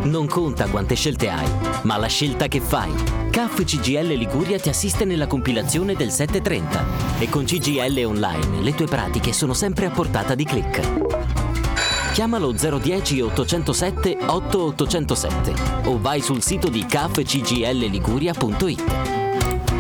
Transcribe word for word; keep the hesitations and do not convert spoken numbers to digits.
Non conta quante scelte hai, ma la scelta che fai. C A F C G I L Liguria ti assiste nella compilazione del settecentotrenta e con C G I L Online le tue pratiche sono sempre a portata di click. Chiamalo zero uno zero ottocentosette otto ottocentosette o vai sul sito di c a f c g l liguria punto i t.